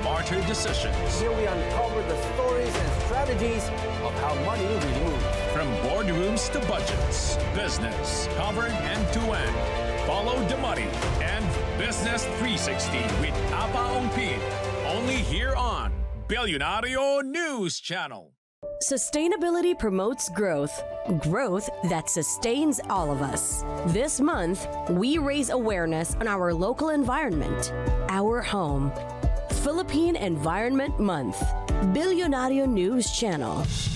smarter decisions. Here we uncover the stories and strategies of how money really moves. From boardrooms to budgets, business covered end to end. Follow the money and Business 360 with Apa Ongpin. Only here on Billionario News Channel. Sustainability promotes growth, growth that sustains all of us. This month, we raise awareness on our local environment, our home. Philippine Environment Month. Billionario News Channel.